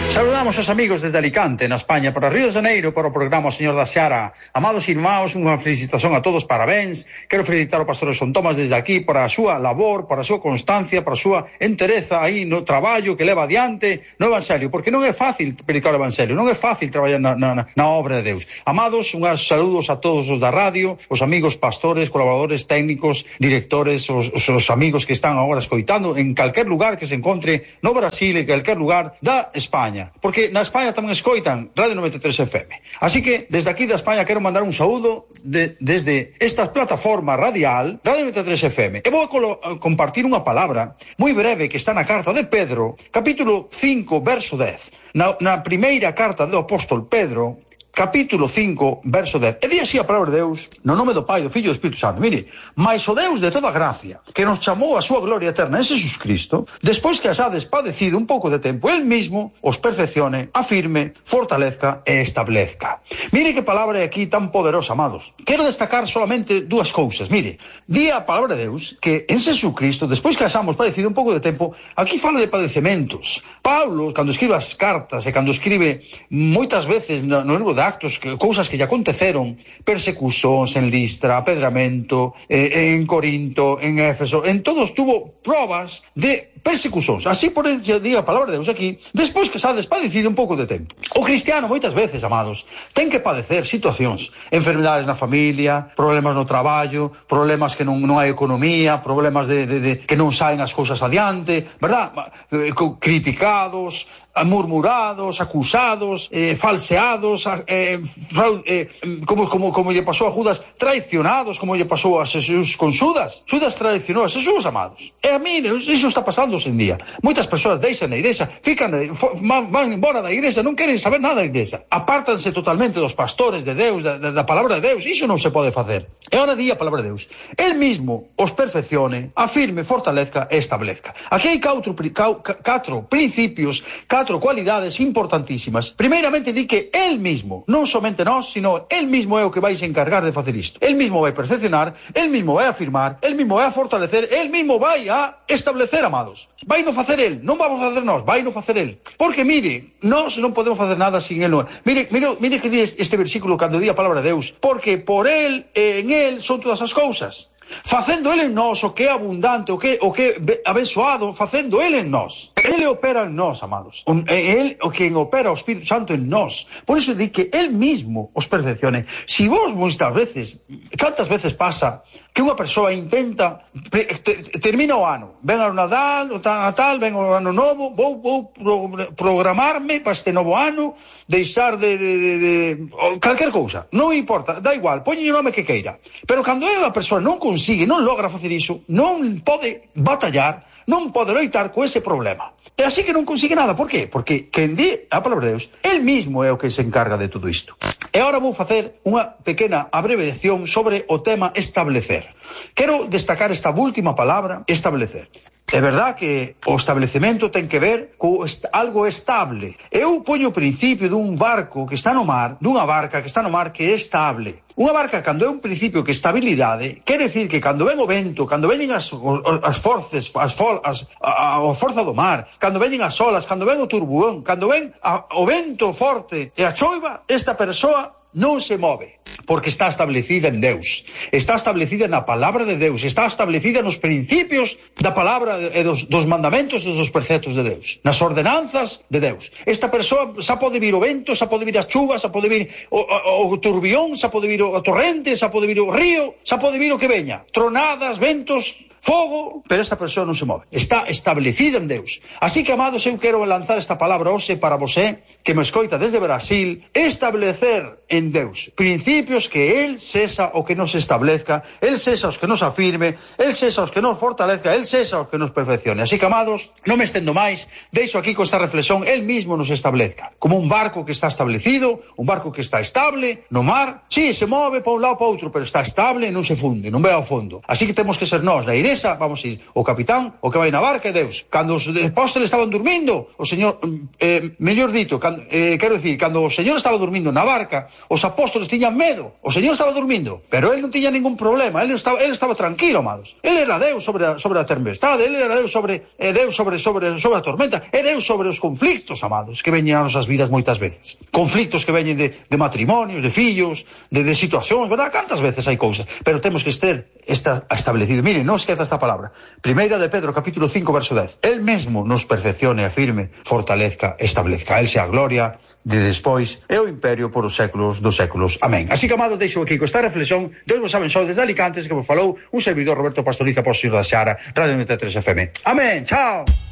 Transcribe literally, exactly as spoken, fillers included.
Saludamos aos amigos desde Alicante, na España, para Río de Janeiro, para o programa Señor da Xara. Amados irmãos, unha felicitación a todos, parabéns. Quero felicitar ao pastor Son Tomás desde aquí para a súa labor, para a súa constancia, para a súa entereza aí no traballo que leva adiante no Evangelio, porque non é fácil predicar o Evangelio, non é fácil traballar na, na, na obra de Deus. Amados, unhas saludos a todos os da radio, os amigos pastores, colaboradores técnicos, directores, os, os, os amigos que están agora escoitando en calquer lugar que se encontre no Brasil, en calquer lugar da España. Porque na España tamén escoitan Radio noventa e tres F M. Así que, desde aquí da España, quero mandar un saúdo de, desde esta plataforma radial, Radio noventa e tres F M. E vou a colo, a compartir unha palabra moi breve que está na carta de Pedro, capítulo cinco, verso dez. Na, na primeira carta do apóstolo Pedro, capítulo cinco, verso dez. E di así a palabra de Deus, no nome do Pai, do Filho e do Espírito Santo. Mire, mais o Deus de toda gracia, que nos chamou a súa gloria eterna en Jesus Cristo, despois que as hades padecido un pouco de tempo, Él mismo os perfeccione, afirme, fortalezca e establezca. Mire que palabra é aquí tan poderosa, amados. Quero destacar solamente dúas cousas. Mire, di a palabra de Deus que en Jesus Cristo, despois que as hamos padecido un pouco de tempo, aquí fala de padecementos. Paulo, cando escribe as cartas e cando escribe moitas veces no, no libro de actos, que, cousas que lle aconteceron, persecucións en Listra, apedramento, eh, en Corinto, en Éfeso, en todos tuvo probas de persecucións. Así por el día a palabra de Deus aquí, despois que se ha despadecido un pouco de tempo. O cristiano moitas veces, amados, ten que padecer situacións, enfermedades na familia, problemas no traballo, problemas que non, non hai economía, problemas de, de, de que non saen as cousas adiante, verdad? Eh, criticados, murmurados, acusados, eh, falseados, eh, fraud, eh, como, como, como lle pasou a Judas, traicionados, como lle pasou a Jesús con Judas. Judas traicionou a Jesús, amados. E a mí, iso está pasando hoxe en día. Moitas persoas deixan a igrexa, fican, van embora da igrexa, non queren saber nada da igrexa. Apártanse totalmente dos pastores de Deus, da, da palabra de Deus. Iso non se pode facer. E ahora di a palabra de Deus. El mismo os perfeccione, afirme, fortalezca e establezca. Aquí hai catro, catro principios, catro cualidades importantísimas. Primeiramente di que el mismo, non somente nós, sino el mismo é o que vais encargar de facer isto. El mismo vai perfeccionar, el mismo vai afirmar, el mismo vai a fortalecer, el mismo vai a establecer, amados. Vai no facer el, non vamos a facer nós, vai no facer el. Porque mire, nós non podemos facer nada sin el. Mire, mire, mire que di este versículo cando di a palabra de Deus, porque por el e en el son todas as cousas. Facendo Ele en nós o que é abundante, o que o que é abençoado, facendo Ele en nós. Ele opera en nós, amados. Ele o que opera o Espírito Santo en nós. Por iso di que Ele mismo os perfeccione. Si vos moitas veces, cantas veces pasa que unha persoa intenta termina o ano, ven ao Nadal, o Natal, ven ao ano novo, vou, vou pro, programarme para este novo ano, deixar de, de, de, de calquer cousa, non importa, da igual, poñe o nome que queira, pero cando é unha persoa non consigue, non logra facer iso, non pode batallar, non pode loitar co ese problema. E así que non consigue nada. Por qué? Porque quen di a palabra de Deus, el mismo é o que se encarga de todo isto. E agora vou facer unha pequena abreviación sobre o tema establecer. Quero destacar esta última palabra, establecer. É verdad que o establecemento ten que ver co est- algo estable. Eu poño o principio dun barco que está no mar, dunha barca que está no mar que é estable. Unha barca, cando é un principio que estabilidade, quere decir que cando ven o vento, cando veñen as, as forces, as, fol, as a, a forza do mar, cando veñen as olas, cando ven o turbuón, cando ven a, o vento forte e a choiva, esta persoa non se move, porque está establecida en Deus, está establecida na palabra de Deus, está establecida nos principios da palabra e dos, dos mandamentos e dos preceptos de Deus, nas ordenanzas de Deus. Esta persoa xa pode vir o vento, xa pode vir a chuva, xa pode vir o, o, o turbión, xa pode vir o torrente, xa pode vir o río, xa pode vir o que veña, tronadas, ventos, fogo, pero esta persoa non se move, está establecida en Deus. Así que, amados, eu quero lanzar esta palabra hoxe para vosé, que me escoita desde Brasil, establecer en Deus principios que Él sexa o que nos establezca, Él sexa os que nos afirme, Él sexa os que nos fortalezca, Él sexa os que nos perfeccione. Así que, amados, non me estendo máis, deixo aquí con esta reflexión, Él mismo nos establezca, como un barco que está establecido, un barco que está estable no mar, sí, se move para un lado para outro, pero está estable e non se funde, non ve ao fondo. Así que temos que ser nós, na igreja, mesa, vamos a ir, o capitán, o que vai na barca é Deus. Cando os apóstoles estaban dormindo, o Señor, eh, mellor dito, cando, eh, quero dicir, cando o Señor estaba dormindo na barca, os apóstoles tiñan medo, o Señor estaba dormindo, pero él non tiña ningún problema, él estaba, él estaba tranquilo, amados. Él era Deus sobre a, sobre a tempestade, él era Deus sobre, eh, Deus sobre, sobre, sobre a tormenta, é Deus sobre os conflictos, amados, que veñen a nosas vidas moitas veces. Conflictos que veñen de, de matrimonios, de fillos, de, de situacións, verdad? Cantas veces hai cousas, pero temos que ter esta establecido. Miren, non esqueza esta palabra. Primeira de Pedro, capítulo cinco, verso dez. El mesmo nos perfeccione, afirme, fortalezca, establezca. El sea a gloria de despois e o imperio por os séculos dos séculos. Amén. Así que, amados, deixo aquí con esta reflexión. Deus vos abençoe desde Alicantes, que vos falou un servidor Roberto Pastoriza por Señor da Xara, Radio noventa e tres F M. Amén. Chao.